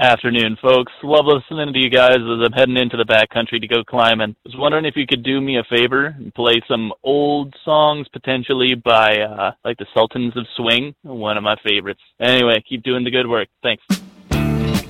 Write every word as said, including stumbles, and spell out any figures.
Afternoon, folks. Love listening to you guys as I'm heading into the backcountry to go climbing. Was wondering if you could do me a favor and play some old songs, potentially by, uh, like the Sultans of Swing, one of my favorites. Anyway, keep doing the good work. Thanks.